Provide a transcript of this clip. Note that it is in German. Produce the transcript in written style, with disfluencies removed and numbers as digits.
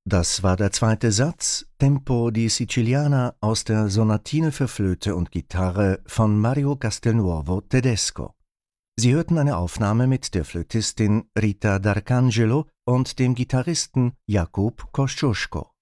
Das war der zweite Satz, Tempo di Siciliana aus der Sonatine für Flöte und Gitarre von Mario Castelnuovo Tedesco. Sie hörten eine Aufnahme mit der Flötistin Rita D'Arcangelo und dem Gitarristen Jakub Kosciuszko.